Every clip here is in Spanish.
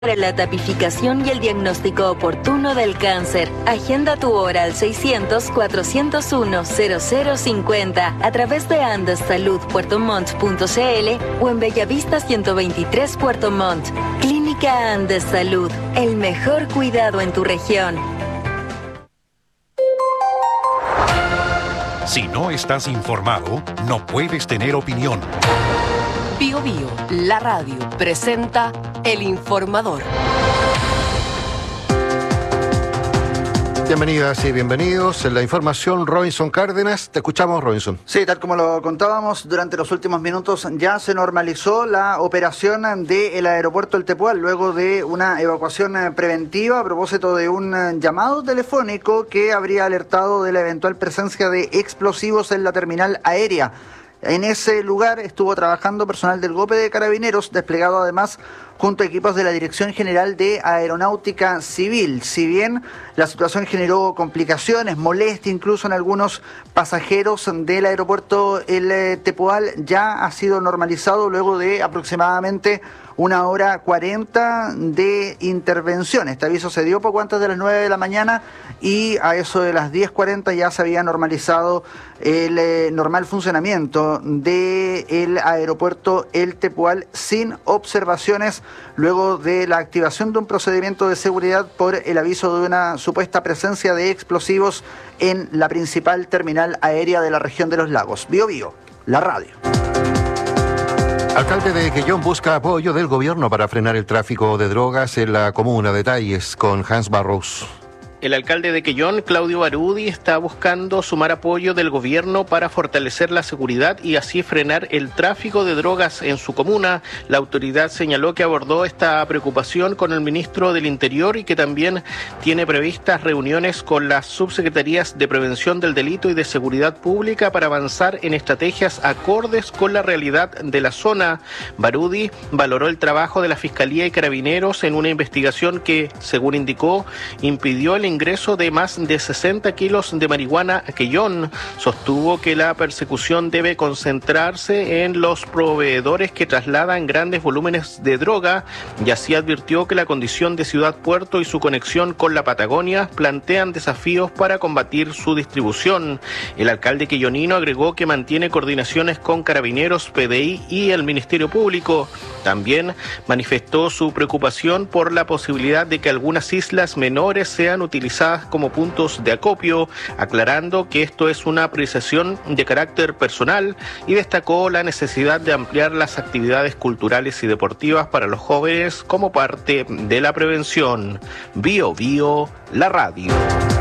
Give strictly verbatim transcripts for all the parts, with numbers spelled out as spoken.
Para la tipificación y el diagnóstico oportuno del cáncer. Agenda tu hora al seiscientos, cuatrocientos uno, cero cero cincuenta a través de andes salud puerto montt punto cl o en Bellavista ciento veintitrés Puerto Montt. Clínica Andes Salud, el mejor cuidado en tu región. Si no estás informado, no puedes tener opinión. Bio Bio, la radio, presenta El Informador. Bienvenidas y bienvenidos. En la información, Robinson Cárdenas. Te escuchamos, Robinson. Sí, tal como lo contábamos, durante los últimos minutos ya se normalizó la operación del aeropuerto El Tepual luego de una evacuación preventiva a propósito de un llamado telefónico que habría alertado de la eventual presencia de explosivos en la terminal aérea. En ese lugar estuvo trabajando personal del GOPE de Carabineros, desplegado además junto a equipos de la Dirección General de Aeronáutica Civil. Si bien la situación generó complicaciones, molestia incluso en algunos pasajeros del aeropuerto El Tepual, ya ha sido normalizado luego de aproximadamente una hora cuarenta de intervención. Este aviso se dio poco antes de las nueve de la mañana y a eso de las diez cuarenta ya se había normalizado el eh, normal funcionamiento del aeropuerto El Tepual sin observaciones luego de la activación de un procedimiento de seguridad por el aviso de una supuesta presencia de explosivos en la principal terminal aérea de la región de los lagos. Bio Bio, la radio. Alcalde de Quellón busca apoyo del gobierno para frenar el tráfico de drogas en la comuna. Detalles con Hans Barros. El alcalde de Quellón, Claudio Barudi, está buscando sumar apoyo del gobierno para fortalecer la seguridad y así frenar el tráfico de drogas en su comuna. La autoridad señaló que abordó esta preocupación con el ministro del Interior y que también tiene previstas reuniones con las subsecretarías de Prevención del Delito y de Seguridad Pública para avanzar en estrategias acordes con la realidad de la zona. Barudi valoró el trabajo de la Fiscalía y Carabineros en una investigación que, según indicó, impidió el ingreso de más de sesenta kilos de marihuana a Quellón. Sostuvo que la persecución debe concentrarse en los proveedores que trasladan grandes volúmenes de droga y así advirtió que la condición de ciudad-puerto y su conexión con la Patagonia plantean desafíos para combatir su distribución. El alcalde quellonino agregó que mantiene coordinaciones con Carabineros, P D I y el Ministerio Público. También manifestó su preocupación por la posibilidad de que algunas islas menores sean utilizadas como puntos de acopio, aclarando que esto es una apreciación de carácter personal y destacó la necesidad de ampliar las actividades culturales y deportivas para los jóvenes como parte de la prevención. Bio Bio, la radio.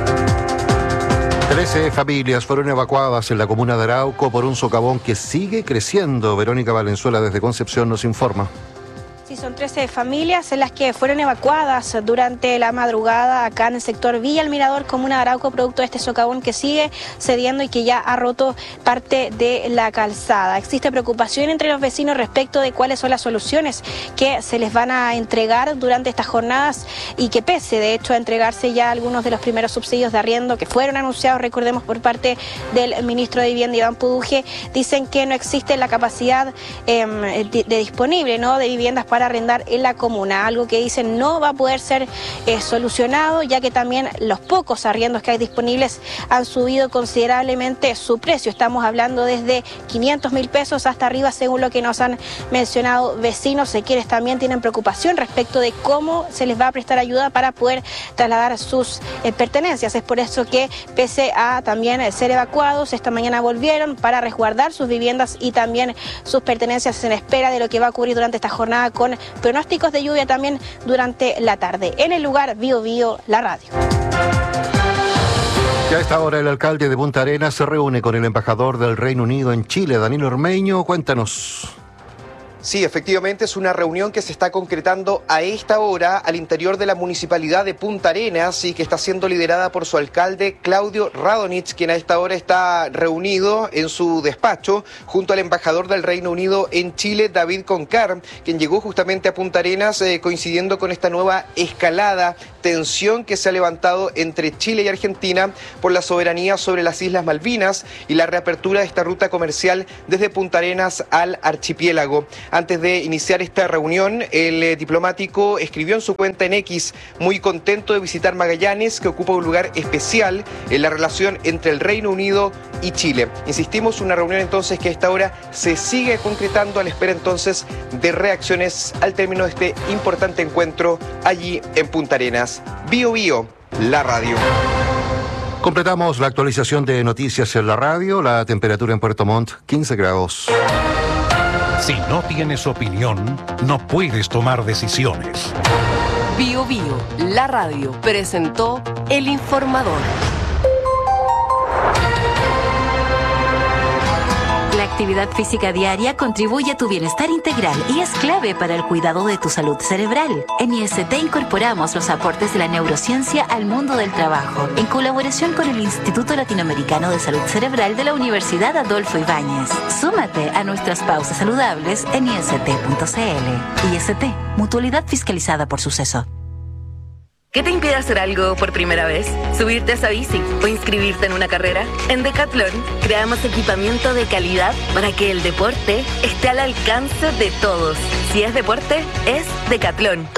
Trece familias fueron evacuadas en la comuna de Arauco por un socavón que sigue creciendo. Verónica Valenzuela desde Concepción nos informa. Sí, son trece familias en las que fueron evacuadas durante la madrugada acá en el sector Villa El Mirador, comuna de Arauco, producto de este socavón que sigue cediendo y que ya ha roto parte de la calzada. Existe preocupación entre los vecinos respecto de cuáles son las soluciones que se les van a entregar durante estas jornadas y que pese, de hecho, a entregarse ya algunos de los primeros subsidios de arriendo que fueron anunciados, recordemos, por parte del ministro de Vivienda, Iván Puduje, dicen que no existe la capacidad eh, de, de disponible, ¿no?, de viviendas para para arrendar en la comuna, algo que dicen no va a poder ser eh, solucionado, ya que también los pocos arriendos que hay disponibles han subido considerablemente su precio. Estamos hablando desde quinientos mil pesos hasta arriba, según lo que nos han mencionado vecinos, quienes también tienen preocupación respecto de cómo se les va a prestar ayuda para poder trasladar sus eh, pertenencias. Es por eso que, pese a también ser evacuados, esta mañana volvieron para resguardar sus viviendas y también sus pertenencias en espera de lo que va a ocurrir durante esta jornada, con pronósticos de lluvia también durante la tarde. En el lugar, Bio Bio, la radio. Ya a esta hora el alcalde de Punta Arenas se reúne con el embajador del Reino Unido en Chile, Danilo Ormeño. Cuéntanos. Sí, efectivamente es una reunión que se está concretando a esta hora al interior de la municipalidad de Punta Arenas y que está siendo liderada por su alcalde Claudio Radonich, quien a esta hora está reunido en su despacho junto al embajador del Reino Unido en Chile, David Concar, quien llegó justamente a Punta Arenas eh, coincidiendo con esta nueva escalada, tensión que se ha levantado entre Chile y Argentina por la soberanía sobre las Islas Malvinas y la reapertura de esta ruta comercial desde Punta Arenas al archipiélago. Antes de iniciar esta reunión, el eh, diplomático escribió en su cuenta en X, muy contento de visitar Magallanes, que ocupa un lugar especial en la relación entre el Reino Unido y Chile. Insistimos, una reunión entonces que a esta hora se sigue concretando a la espera entonces de reacciones al término de este importante encuentro allí en Punta Arenas. Bio Bio, la radio. Completamos la actualización de noticias en la radio. La temperatura en Puerto Montt, quince grados. Si no tienes opinión, no puedes tomar decisiones. Bio Bio, la radio, presentó El Informador. La actividad física diaria contribuye a tu bienestar integral y es clave para el cuidado de tu salud cerebral. En I S T incorporamos los aportes de la neurociencia al mundo del trabajo, en colaboración con el Instituto Latinoamericano de Salud Cerebral de la Universidad Adolfo Ibáñez. Súmate a nuestras pausas saludables en i s t punto c l. I S T, mutualidad fiscalizada por Suceso. ¿Qué te impide hacer algo por primera vez? ¿Subirte a esa bici o inscribirte en una carrera? En Decathlon creamos equipamiento de calidad para que el deporte esté al alcance de todos. Si es deporte, es Decathlon.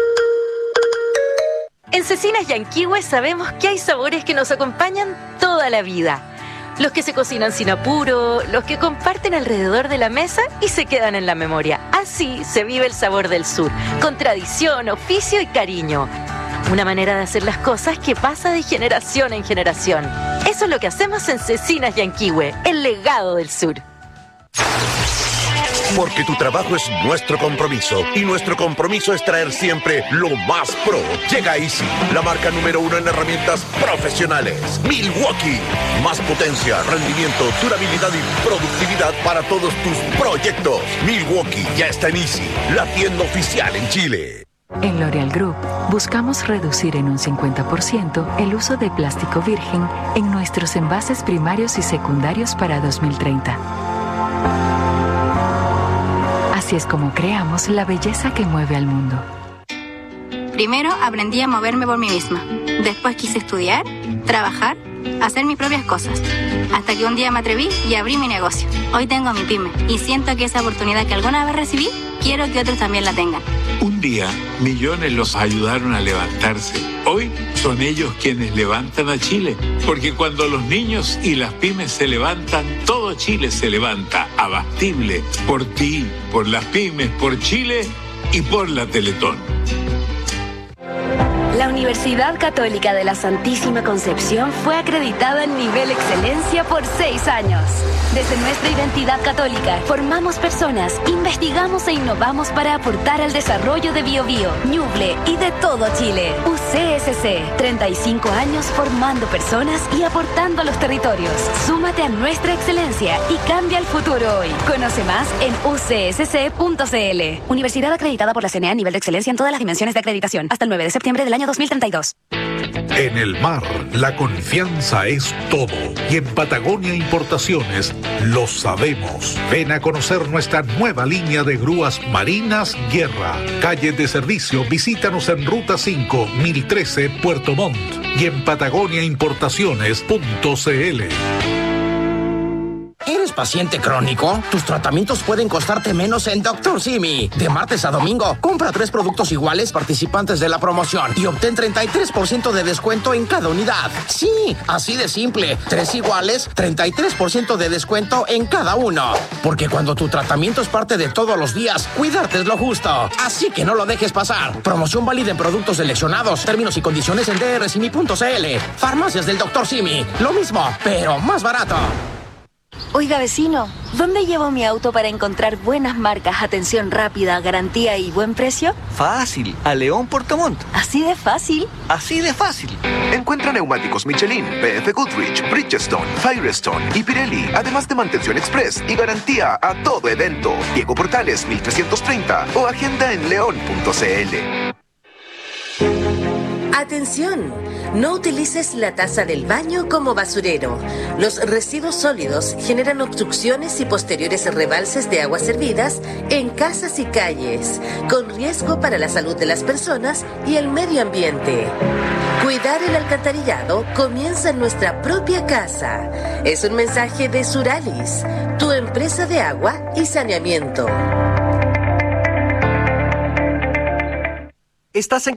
En Cecinas Yanquihue sabemos que hay sabores que nos acompañan toda la vida. Los que se cocinan sin apuro, los que comparten alrededor de la mesa y se quedan en la memoria. Así se vive el sabor del sur, con tradición, oficio y cariño. Una manera de hacer las cosas que pasa de generación en generación. Eso es lo que hacemos en Cecinas Yanquihue, el legado del sur. Porque tu trabajo es nuestro compromiso y nuestro compromiso es traer siempre lo más pro. Llega Easy, la marca número uno en herramientas profesionales. Milwaukee, más potencia, rendimiento, durabilidad y productividad para todos tus proyectos. Milwaukee ya está en Easy, la tienda oficial en Chile. En L'Oréal Group buscamos reducir en un cincuenta por ciento el uso de plástico virgen en nuestros envases primarios y secundarios para dos mil treinta. Así es como creamos la belleza que mueve al mundo. Primero aprendí a moverme por mí misma. Después quise estudiar, trabajar, hacer mis propias cosas. Hasta que un día me atreví y abrí mi negocio. Hoy tengo mi pyme y siento que esa oportunidad que alguna vez recibí, quiero que otros también la tengan. Un día, millones los ayudaron a levantarse. Hoy son ellos quienes levantan a Chile. Porque cuando los niños y las pymes se levantan, todo Chile se levanta. Abastible. Por ti, por las pymes, por Chile y por la Teletón. La Universidad Católica de la Santísima Concepción fue acreditada en nivel excelencia por seis años. Desde nuestra identidad católica, formamos personas, investigamos e innovamos para aportar al desarrollo de Biobío, Ñuble y de todo Chile. U C S C, treinta y cinco años formando personas y aportando a los territorios. Súmate a nuestra excelencia y cambia el futuro hoy. Conoce más en u c s c punto c l. Universidad acreditada por la C N E A a nivel de excelencia en todas las dimensiones de acreditación. Hasta el nueve de septiembre del año dos mil treinta y dos. En el mar, la confianza es todo. Y en Patagonia Importaciones lo sabemos. Ven a conocer nuestra nueva línea de grúas marinas Guerra. Calle de servicio, visítanos en Ruta cinco, mil trece, Puerto Montt. Y en patagonia importaciones punto c l. ¿Eres paciente crónico? Tus tratamientos pueden costarte menos en doctor Simi. De martes a domingo, compra tres productos iguales participantes de la promoción y obtén treinta y tres por ciento de descuento en cada unidad. Sí, así de simple. Tres iguales, treinta y tres por ciento de descuento en cada uno. Porque cuando tu tratamiento es parte de todos los días, cuidarte es lo justo. Así que no lo dejes pasar. Promoción válida en productos seleccionados. Términos y condiciones en d r simi punto c l. Farmacias del doctor Simi. Lo mismo, pero más barato. Oiga, vecino, ¿dónde llevo mi auto para encontrar buenas marcas, atención rápida, garantía y buen precio? Fácil, a León Puerto Montt. ¿Así de fácil? Así de fácil. Encuentra neumáticos Michelin, B F Goodrich, Bridgestone, Firestone y Pirelli, además de mantención express y garantía a todo evento. Diego Portales mil trescientos treinta o agenda en león punto c l. Atención, no utilices la taza del baño como basurero. Los residuos sólidos generan obstrucciones y posteriores rebalses de aguas servidas en casas y calles, con riesgo para la salud de las personas y el medio ambiente. Cuidar el alcantarillado comienza en nuestra propia casa. Es un mensaje de Suralis, tu empresa de agua y saneamiento. Estás en